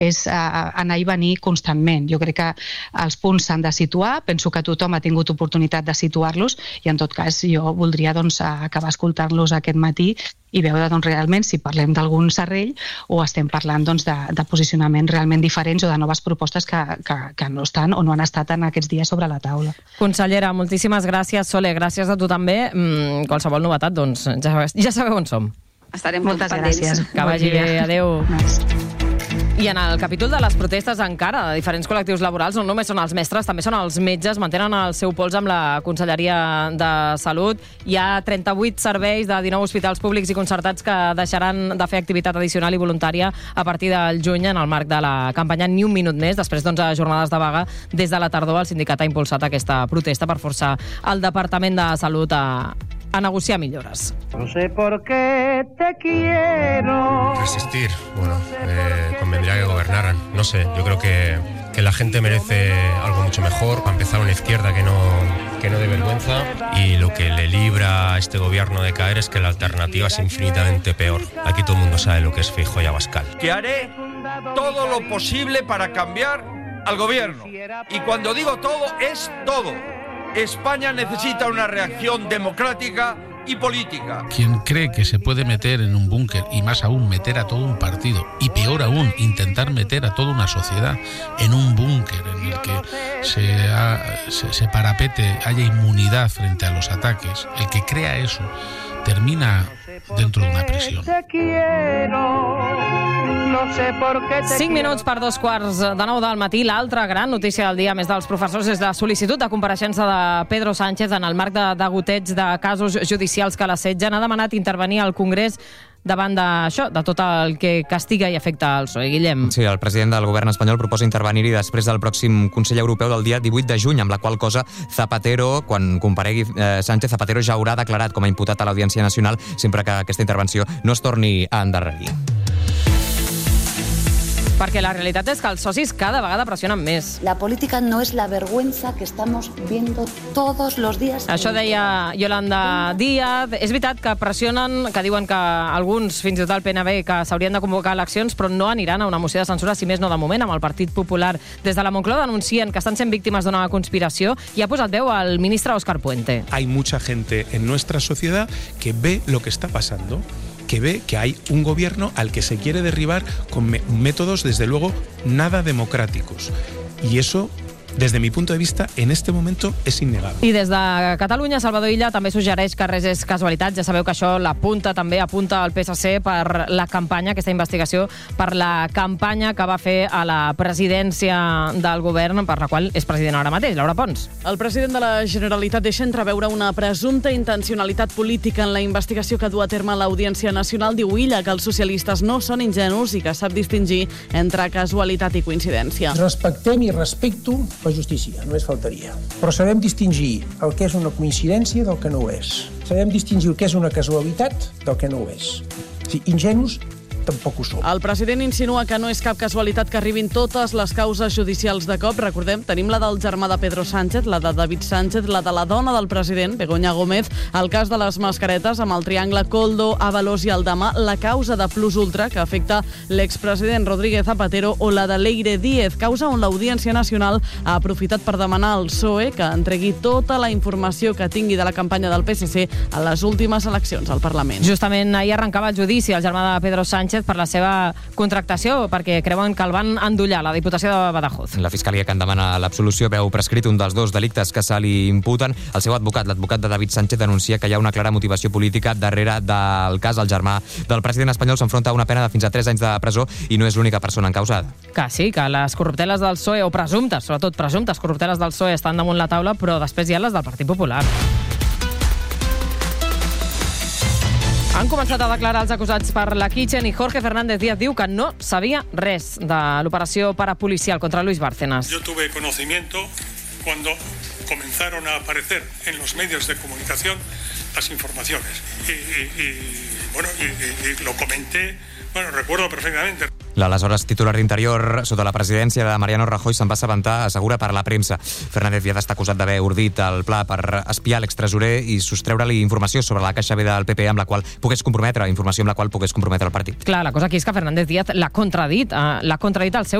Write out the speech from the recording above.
és anar i venir constantment. Jo crec que els punts s'han de situar, penso que tothom ha tingut oportunitat de situar-los i en tot cas jo voldria acabar escoltant-los aquest matí i veure realment si parlem d'algun serrell o estem parlant de posicionaments realment diferents o de noves propostes que no estan o no han estat en aquests dies sobre la taula. Consellera, moltíssimes gràcies. Sole, gràcies a tu també. Qualsevol novetat, doncs ja sabeu on som. Estarem moltes gràcies. Que vagi bé, adeu. I en el capítol de les protestes encara de diferents col·lectius laborals, no només són els mestres, també són els metges, mantenen el seu pols amb la Conselleria de Salut. Hi ha 38 serveis de 19 hospitals públics i concertats que deixaran de fer activitat addicional i voluntària a partir del juny en el marc de la campanya Ni un minut més. Després d'11 jornades de vaga, des de la tardor el sindicat ha impulsat aquesta protesta per forçar el Departament de Salut a negociar millores. No sé por qué te quiero. Resistir, bueno, convendría que gobernaran. No sé, yo creo que la gente merece algo mucho mejor. Para empezar, una izquierda que no dé vergüenza, y lo que le libra a este gobierno de caer es que la alternativa es infinitamente peor. Aquí todo el mundo sabe lo que es Feijóo y Abascal. Que haré todo lo posible para cambiar al gobierno. Y cuando digo todo, es todo. España necesita una reacción democrática y política. Quien cree que se puede meter en un búnker, y más aún meter a todo un partido, y peor aún, intentar meter a toda una sociedad en un búnker en el que se parapete, haya inmunidad frente a los ataques, el que crea eso termina dentro de una prisión. 5 minuts per 2:15 del matí. L'altra gran notícia del dia, més dels professors, és la sol·licitud de compareixença de Pedro Sánchez en el marc de degoteig de casos judicials que l'assetgen. Ha demanat intervenir al Congrés davant d'això, de tot el que castiga i afecta el PSOE. Guillem. Sí, el president del govern espanyol proposa intervenir-hi després del pròxim Consell Europeu del dia 18 de juny, amb la qual cosa Zapatero, quan comparegui Sánchez, Zapatero ja haurà declarat com a imputat a l'Audiència Nacional sempre que aquesta intervenció no es torni a endarrerir. Perquè la realitat és que els socis cada vegada pressionen més. La política no es la vergüenza que estamos viendo todos los días. Això deia Yolanda Díaz. És veritat que pressionen, que diuen que alguns, fins i tot el PNB, que s'haurien de convocar eleccions, però no aniran a una moció de censura, si més no de moment, amb el Partit Popular. Des de la Moncloa denuncien que estan sent víctimes d'una conspiració i ha posat veu al ministre Óscar Puente. Hay mucha gente en nuestra sociedad que ve lo que está pasando, que ve que hay un gobierno al que se quiere derribar con métodos, desde luego, nada democráticos. Y eso, desde mi punto de vista, en este momento es innegable. I des de Catalunya, Salvador Illa també suggereix que res és casualitat. Ja sabeu que això apunta al PSC per la campanya, aquesta investigació, per la campanya que va fer a la presidència del govern, per la qual és president ara mateix, Laura Pons. El president de la Generalitat deixa entreveure una presumpta intencionalitat política en la investigació que du a terme l'Audiència Nacional. Diu Illa que els socialistes no són ingenus i que sap distingir entre casualitat i coincidència. Respectem i respecto la justícia, només faltaria. Però sabem distingir el que és una coincidència del que no ho és. Sabem distingir el que és una casualitat del que no ho és. Sí, ingenus tampoc ho som. El president insinua que no és cap casualitat que arribin totes les causes judicials de cop. Recordem, tenim la del germà de Pedro Sánchez, la de David Sánchez, la de la dona del president, Begoña Gómez, el cas de les mascaretes amb el triangle Koldo, Ábalos i Aldama, la causa de Plus Ultra, que afecta l'expresident Rodríguez Zapatero, o la de Leire Díez, causa on l'Audiència Nacional ha aprofitat per demanar al PSOE que entregui tota la informació que tingui de la campanya del PSC a les últimes eleccions al Parlament. Justament ahir arrencava el judici al germà de Pedro Sánchez per la seva contractació, perquè creuen que el van endollar a la Diputació de Badajoz. La Fiscalia, que en demana l'absolució, veu prescrit un dels dos delictes que se li imputen. El seu advocat, l'advocat de David Sánchez, denuncia que hi ha una clara motivació política darrere del cas. El germà del president espanyol s'enfronta a una pena de fins a 3 anys de presó i no és l'única persona encausada. Que sí, que les corrupteles del PSOE, o presumptes, sobretot presumptes corrupteles del PSOE, estan damunt la taula, però després hi ha les del Partit Popular. Han començat a declarar els acusats per la Kitchen i Jorge Fernández Díaz diu que no sabia res de l'operació parapolicial contra Luis Bárcenas. Yo tuve conocimiento cuando comenzaron a aparecer en los medios de comunicación las informaciones y lo comenté, recuerdo perfectamente. L'aleshores titular d'Interior sota la presidència de Mariano Rajoy se'n va assabentar, assegura per la premsa. Fernández Díaz està acusat d'haver ordit el pla per espiar l'extresorer i sostreure-li informació sobre la caixa B del PP amb la qual pogués comprometre el partit. Clar, la cosa aquí és que Fernández Díaz l'ha contradit al seu